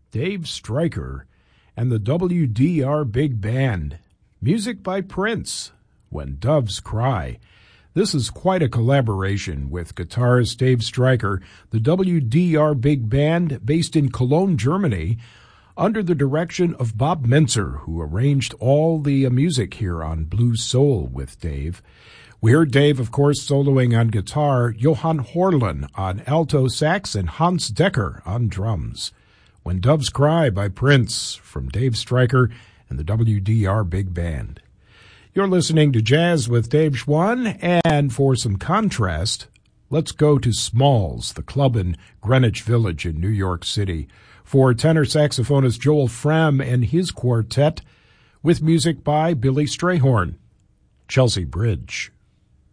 Dave Stryker and the WDR Big Band. Music by Prince, When Doves Cry. This is quite a collaboration with guitarist Dave Stryker, the WDR Big Band based in Cologne, Germany, under the direction of Bob Mentzer, who arranged all the music here on Blue Soul with Dave. We heard Dave, of course, soloing on guitar, Johan Horlen on alto sax, and Hans Decker on drums. When Doves Cry by Prince from Dave Stryker and the WDR Big Band. You're listening to Jazz with Dave Schwann, and for some contrast, let's go to Smalls, the club in Greenwich Village in New York City, for tenor saxophonist Joel Frehm and his quartet, with music by Billy Strayhorn. Chelsea Bridge.